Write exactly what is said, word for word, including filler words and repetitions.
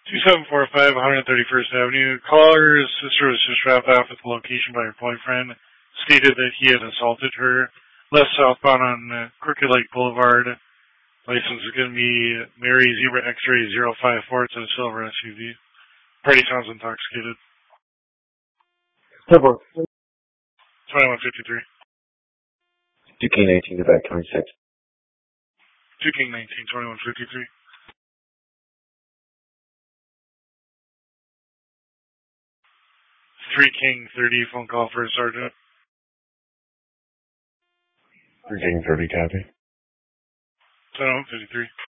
two seven four five, one thirty-first Avenue. Caller's sister was just dropped off at the location by her boyfriend. Stated that he had assaulted her. Left southbound on uh, Crooked Lake Boulevard. License is going to be Mary Zebra X-ray zero five four. It's a silver S U V. Party sounds intoxicated. twenty-one fifty-three. two K nineteen to back twenty-six. two King nineteen, twenty-one fifty-three. three King thirty, phone call for a sergeant. three King thirty, copy. twenty-one fifty-three.